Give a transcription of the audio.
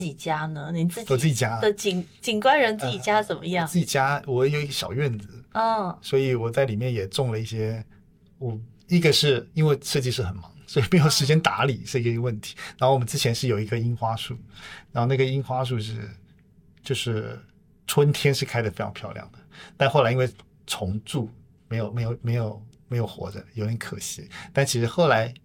己家呢？你自我自己己家， 的景观人自己家怎么样？ 自己家我有一个小院子， 嗯所以我在里面也种了一些。我一个是因为设计师很忙，所以没有时间打理是一个问题。然后我们之前是有一棵樱花树，然后那个樱花树就是春天是开的非常漂亮的，但后来因为虫蛀，没有活着，有点可惜。但其实后来